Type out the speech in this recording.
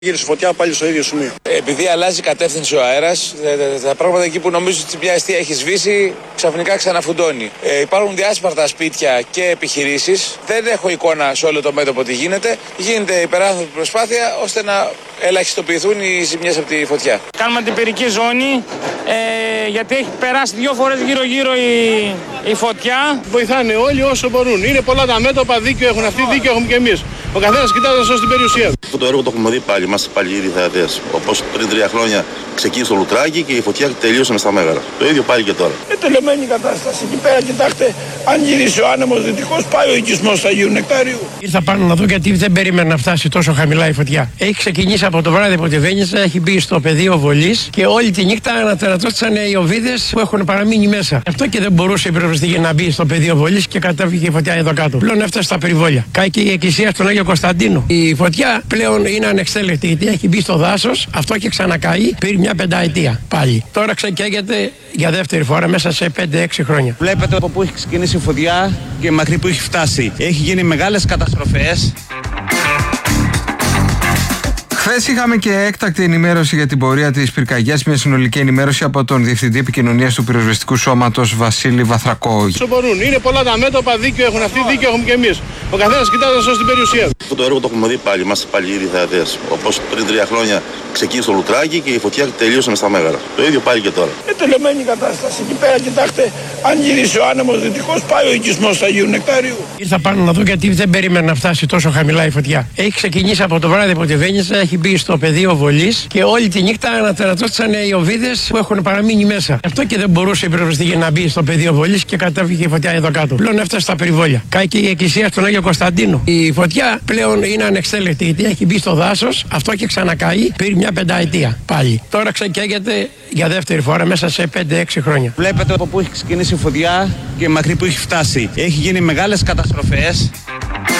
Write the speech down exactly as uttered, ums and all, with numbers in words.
Γύρισε φωτιά πάλι στο ίδιο σημείο. Επειδή αλλάζει κατεύθυνση ο αέρας, τα πράγματα εκεί που νομίζω ότι μια αιστεία έχει σβήσει, ξαφνικά ξαναφουντώνει. Ε, υπάρχουν διάσπαρτα σπίτια και επιχειρήσεις. Δεν έχω εικόνα σε όλο το μέτωπο τι γίνεται. Γίνεται υπεράνθρωπη προσπάθεια ώστε να ελαχιστοποιηθούν οι ζημιές από τη φωτιά. Κάνουμε την περική ζώνη, ε, γιατί έχει περάσει δύο φορές γύρω-γύρω η, η φωτιά. Βοηθάνε όλοι όσο μπορούν. Είναι πολλά τα μέτωπα, δίκιο έχουν αυτοί, δίκιο έχουμε και εμείς. Ο καθένας κοιτάζει να σώσει την περιουσία του. Αυτό το έργο το έχουμε δει πάλι, είμαστε πάλι ήδη θεατές. Όπως πριν τρία χρόνια ξεκίνησε το Λουτράκι και η φωτιά τελείωσε μες στα Μέγαρα. Το ίδιο πάλι και τώρα. Είναι τελειωμένη η κατάσταση. Εκεί πέρα, κοιτάξτε, αν γυρίσει ο άνεμος δυτικός, πάει ο οικισμός του Αγίου Νεκτάριου. Ήρθα πάνω να δω γιατί δεν περίμενα να φτάσει τόσο χαμηλά η φωτιά. Έχει ξεκινήσει από το βράδυ από τη Βέννητσα, έχει μπει στο πεδίο βολής και όλη τη νύχτα ανατερατώθησαν οι οβίδες που έχουν παραμείνει μέσα. Αυτό και δεν μπορούσε η πυροσβεστική να μπει στο πεδίο βολής και κατέβηκε η φωτιά εδώ κάτω. Πλέον έφτασε στα περιβόλια. Κάει και η εκκλησία στον Άγιο Κωνσταντίνο. Η φωτιά πλέον είναι ανεξέλεκτη γιατί έχει μπει στο δάσος, αυτό και ξανακαεί πριν μια πενταετία πάλι. Τώρα ξεκαίγεται για δεύτερη φορά μέσα σε πέντε έξι χρόνια. Βλέπετε από πού έχει ξεκινήσει η φωτιά και μέχρι που έχει φτάσει. Έχει γίνει μεγάλες καταστροφές. Χθες είχαμε και έκτακτη ενημέρωση για την πορεία της πυρκαγιάς, μια συνολική ενημέρωση από τον Διευθυντή Επικοινωνίας του Πυροσβεστικού Σώματος Βασίλη Βαθρακό. Όσο μπορούν. Είναι πολλά τα μέτωπα, δίκιο έχουν αυτοί, δίκιο έχουμε και εμείς. Ο καθένας κοιτάζει να σώσει την περιουσία του. Αυτό το έργο το έχουμε δει πάλι, είμαστε πάλι ήδη θεατές. Όπως πριν τρία χρόνια ξεκίνησε το Λουτράκι και η φωτιά τελείωσε μες στα Μέγαρα. Το ίδιο πάλι και τώρα. Είναι τελειωμένη η κατάσταση. Εκεί πέρα, κοιτάξτε, αν γυρίσει ο άνεμος δυτικός, πάει ο οικισμός του Αγίου Νεκτάριου. Ήρθα πάνω να δω γιατί δεν περίμενα να φτάσει τόσο χαμηλά η φωτιά. Έχει ξεκινήσει από το βράδυ από τη Βέννητσα, έχει μπει στο πεδίο βολής και όλη τη νύχτα ανατερατώθησαν οι οβίδες που έχουν παραμείνει μέσα. Αυτό και δεν μπορούσε η πυροσβεστική να μπει στο πεδίο βολής και κατέβηκε η φωτιά εδώ κάτω. Πλέον έφτασε στα περιβόλια. Κάει και η εκκλησία στον Άγιο Κωνσταντίνο. Η φωτιά πλέον είναι ανεξέλεκτη γιατί έχει μπει στο δάσος, αυτό και ξανακαεί πριν μια πενταετία πάλι. Τώρα ξεκαίγεται για δεύτερη φορά μέσα σε πέντε έξι χρόνια. Βλέπετε από πού έχει ξεκινήσει η φωτιά και μέχρι που έχει φτάσει. Έχει γίνει μεγάλες καταστροφές.